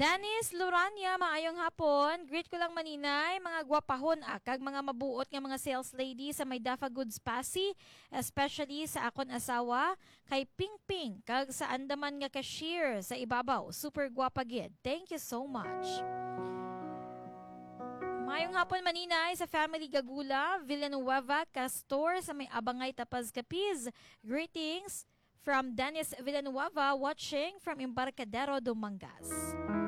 Dennis Lurania, maayong hapon. Greet ko lang maninay, mga gwapahon kag mga mabuot nga mga sales lady sa may Dafa Goods Pasi, especially sa akon asawa, kay Ping Ping, kag sa andaman nga cashier sa ibabaw. Super gwapa gid. Thank you so much. Mayong hapon maninay sa family Gagula, Villanueva, Castor sa may Abangay Tapaz Capiz. Greetings from Dennis Villanueva watching from Embarcadero, Dumangas.